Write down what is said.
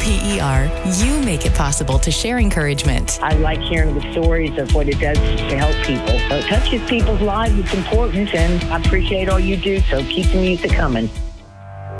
WPER, you make it possible to share encouragement. I like hearing the stories of what it does to help people. So it touches people's lives. It's important, and I appreciate all you do, so keep the music coming.